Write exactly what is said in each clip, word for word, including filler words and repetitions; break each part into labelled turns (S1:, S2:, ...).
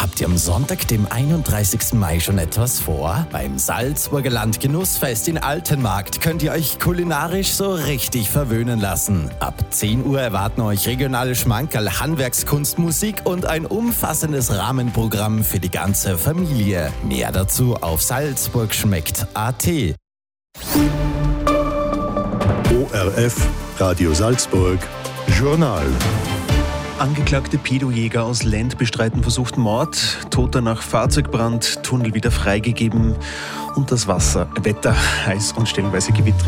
S1: Habt ihr am Sonntag, dem einunddreißigsten Mai, schon etwas vor? Beim Salzburger Landgenussfest in Altenmarkt könnt ihr euch kulinarisch so richtig verwöhnen lassen. Ab zehn Uhr erwarten euch regionale Schmankerl, Handwerkskunst, Musik und ein umfassendes Rahmenprogramm für die ganze Familie. Mehr dazu auf salzburgschmeckt punkt a t.
S2: O R F, Radio Salzburg, Journal.
S3: Angeklagte Pedojäger aus Lend bestreiten versuchten Mord, Toter nach Fahrzeugbrand, Tunnel wieder freigegeben und das Wasser, Wetter heiß und stellenweise gewittrig.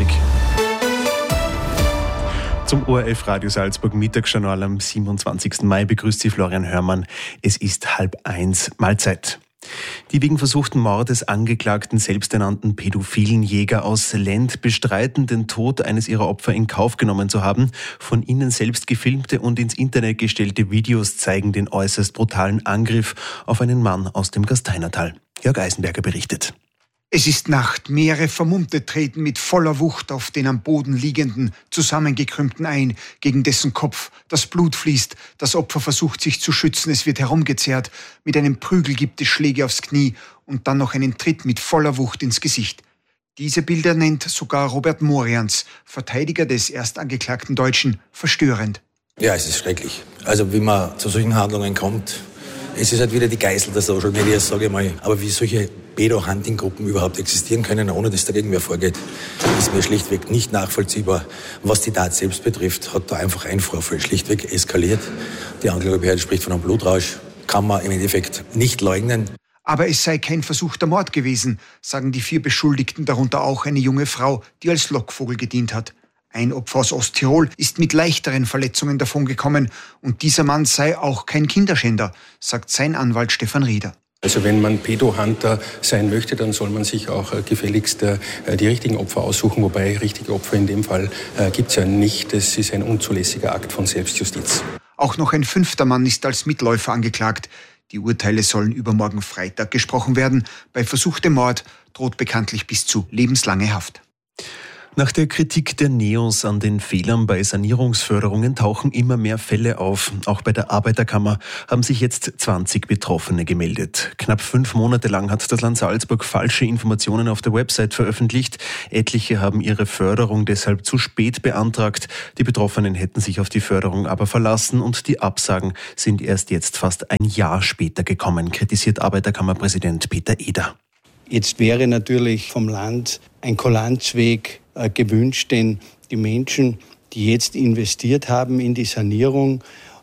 S3: Zum O R F Radio Salzburg Mittagsjournal am siebenundzwanzigsten Mai begrüßt Sie Florian Hörmann. Es ist halb eins, Mahlzeit. Die wegen versuchten Mordes angeklagten selbsternannten pädophilen Jäger aus Lend bestreiten, den Tod eines ihrer Opfer in Kauf genommen zu haben. Von ihnen selbst gefilmte und ins Internet gestellte Videos zeigen den äußerst brutalen Angriff auf einen Mann aus dem Gasteinertal. Jörg Eisenberger berichtet.
S4: Es ist Nacht. Mehrere Vermummte treten mit voller Wucht auf den am Boden liegenden, zusammengekrümmten ein, gegen dessen Kopf das Blut fließt. Das Opfer versucht sich zu schützen, es wird herumgezerrt. Mit einem Prügel gibt es Schläge aufs Knie und dann noch einen Tritt mit voller Wucht ins Gesicht. Diese Bilder nennt sogar Robert Morians, Verteidiger des erst angeklagten Deutschen, verstörend.
S5: Ja, es ist schrecklich. Also wie man zu solchen Handlungen kommt, es ist halt wieder die Geißel der Social Media, sage ich mal. Aber wie solche Pedo-Hunting-Gruppen überhaupt existieren können, ohne dass dagegen wer vorgeht, ist mir schlichtweg nicht nachvollziehbar. Was die Tat selbst betrifft, hat da einfach ein Vorfall schlichtweg eskaliert. Die Anklagebehörde spricht von einem Blutrausch. Kann man im Endeffekt nicht leugnen.
S4: Aber es sei kein versuchter Mord gewesen, sagen die vier Beschuldigten, darunter auch eine junge Frau, die als Lockvogel gedient hat. Ein Opfer aus Osttirol ist mit leichteren Verletzungen davongekommen und dieser Mann sei auch kein Kinderschänder, sagt sein Anwalt Stefan Rieder.
S6: Also wenn man Pedo-Hunter sein möchte, dann soll man sich auch gefälligst die richtigen Opfer aussuchen, wobei richtige Opfer in dem Fall gibt es ja nicht. Es ist ein unzulässiger Akt von Selbstjustiz.
S4: Auch noch ein fünfter Mann ist als Mitläufer angeklagt. Die Urteile sollen übermorgen Freitag gesprochen werden. Bei versuchtem Mord droht bekanntlich bis zu lebenslange Haft.
S3: Nach der Kritik der Neos an den Fehlern bei Sanierungsförderungen tauchen immer mehr Fälle auf. Auch bei der Arbeiterkammer haben sich jetzt zwanzig Betroffene gemeldet. Knapp fünf Monate lang hat das Land Salzburg falsche Informationen auf der Website veröffentlicht. Etliche haben ihre Förderung deshalb zu spät beantragt. Die Betroffenen hätten sich auf die Förderung aber verlassen und die Absagen sind erst jetzt fast ein Jahr später gekommen, kritisiert Arbeiterkammerpräsident Peter Eder.
S7: Jetzt wäre natürlich vom Land ein Kulanzweg äh, gewünscht, denn die Menschen, die jetzt investiert haben in die Sanierung,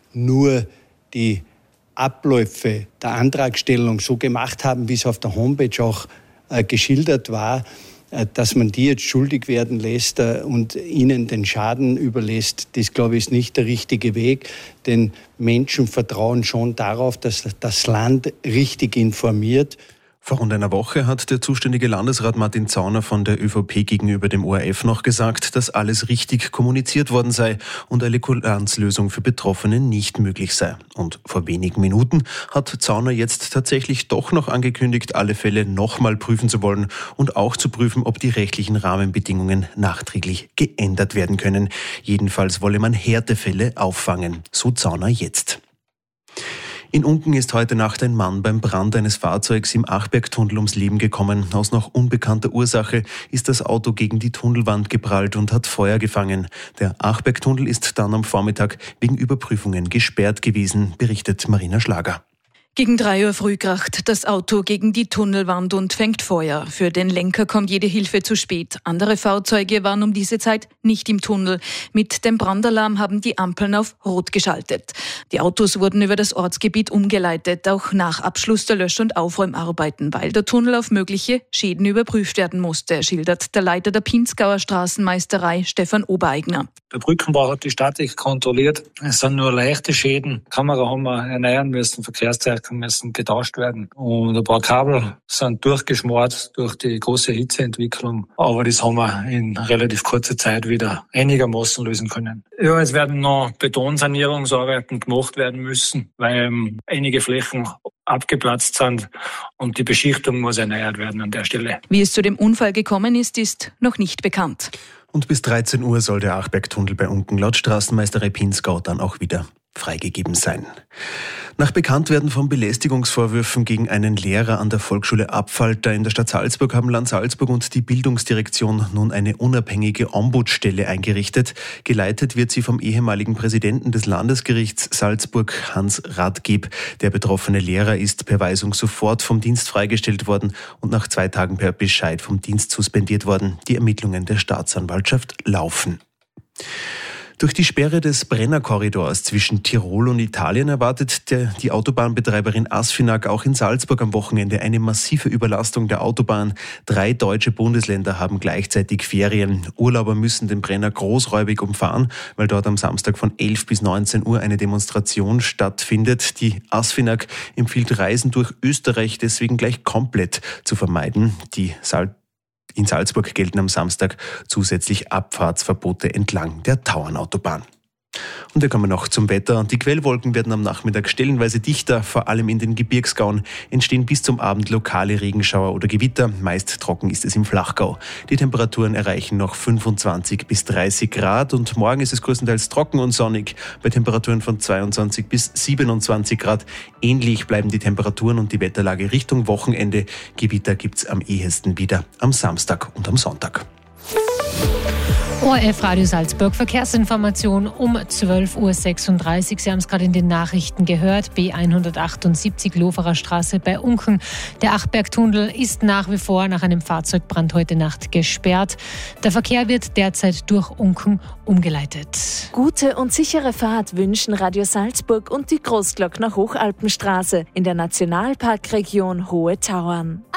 S7: nur die Abläufe der Antragstellung so gemacht haben, wie es auf der Homepage auch äh, geschildert war, äh, dass man die jetzt schuldig werden lässt äh, und ihnen den Schaden überlässt, das, glaube ich, ist nicht der richtige Weg. Denn Menschen vertrauen schon darauf, dass das Land richtig informiert.
S3: Vor rund einer Woche hat der zuständige Landesrat Martin Zauner von der ÖVP gegenüber dem O R F noch gesagt, dass alles richtig kommuniziert worden sei und eine Kulanzlösung für Betroffene nicht möglich sei. Und vor wenigen Minuten hat Zauner jetzt tatsächlich doch noch angekündigt, alle Fälle nochmal prüfen zu wollen und auch zu prüfen, ob die rechtlichen Rahmenbedingungen nachträglich geändert werden können. Jedenfalls wolle man Härtefälle auffangen, so Zauner jetzt. In Unken ist heute Nacht ein Mann beim Brand eines Fahrzeugs im Achbergtunnel ums Leben gekommen. Aus noch unbekannter Ursache ist das Auto gegen die Tunnelwand geprallt und hat Feuer gefangen. Der Achbergtunnel ist dann am Vormittag wegen Überprüfungen gesperrt gewesen, berichtet Marina Schlager.
S8: Gegen drei Uhr früh kracht das Auto gegen die Tunnelwand und fängt Feuer. Für den Lenker kommt jede Hilfe zu spät. Andere Fahrzeuge waren um diese Zeit nicht im Tunnel. Mit dem Brandalarm haben die Ampeln auf Rot geschaltet. Die Autos wurden über das Ortsgebiet umgeleitet, auch nach Abschluss der Lösch- und Aufräumarbeiten, weil der Tunnel auf mögliche Schäden überprüft werden musste, schildert der Leiter der Pinzgauer Straßenmeisterei Stefan Obereigner.
S9: Der Brückenbau hat die Statik kontrolliert. Es sind nur leichte Schäden. Kamera haben wir erneuern müssen, Verkehrszeichen müssen getauscht werden. Und ein paar Kabel sind durchgeschmort durch die große Hitzeentwicklung. Aber das haben wir in relativ kurzer Zeit wieder einigermaßen lösen können. Ja, es werden noch Betonsanierungsarbeiten gemacht werden müssen, weil ähm, einige Flächen abgeplatzt sind und die Beschichtung muss erneuert werden an der Stelle.
S8: Wie es zu dem Unfall gekommen ist, ist noch nicht bekannt.
S3: Und bis dreizehn Uhr soll der Achbergtunnel bei Unken laut Straßenmeisterei Pinzgau dann auch wieder freigegeben sein. Nach Bekanntwerden von Belästigungsvorwürfen gegen einen Lehrer an der Volksschule Abfalter in der Stadt Salzburg haben Land Salzburg und die Bildungsdirektion nun eine unabhängige Ombudsstelle eingerichtet. Geleitet wird sie vom ehemaligen Präsidenten des Landesgerichts Salzburg, Hans Radgeb. Der betroffene Lehrer ist per Weisung sofort vom Dienst freigestellt worden und nach zwei Tagen per Bescheid vom Dienst suspendiert worden. Die Ermittlungen der Staatsanwaltschaft laufen. Durch die Sperre des Brennerkorridors zwischen Tirol und Italien erwartet der, die Autobahnbetreiberin Asfinag auch in Salzburg am Wochenende eine massive Überlastung der Autobahn. Drei deutsche Bundesländer haben gleichzeitig Ferien. Urlauber müssen den Brenner großräubig umfahren, weil dort am Samstag von elf bis neunzehn Uhr eine Demonstration stattfindet. Die Asfinag empfiehlt Reisen durch Österreich deswegen gleich komplett zu vermeiden. Die Sal- In Salzburg gelten am Samstag zusätzlich Abfahrtsverbote entlang der Tauernautobahn. Und wir kommen noch zum Wetter. Die Quellwolken werden am Nachmittag stellenweise dichter, vor allem in den Gebirgsgauen entstehen bis zum Abend lokale Regenschauer oder Gewitter. Meist trocken ist es im Flachgau. Die Temperaturen erreichen noch fünfundzwanzig bis dreißig Grad und morgen ist es größtenteils trocken und sonnig bei Temperaturen von zweiundzwanzig bis siebenundzwanzig Grad. Ähnlich bleiben die Temperaturen und die Wetterlage Richtung Wochenende. Gewitter gibt's am ehesten wieder am Samstag und am Sonntag.
S10: O R F Radio Salzburg, Verkehrsinformation um zwölf Uhr sechsunddreißig. Sie haben es gerade in den Nachrichten gehört. B hundertachtundsiebzig Loferer Straße bei Unken. Der Achbergtunnel ist nach wie vor nach einem Fahrzeugbrand heute Nacht gesperrt. Der Verkehr wird derzeit durch Unken umgeleitet.
S11: Gute und sichere Fahrt wünschen Radio Salzburg und die Großglockner Hochalpenstraße in der Nationalparkregion Hohe Tauern.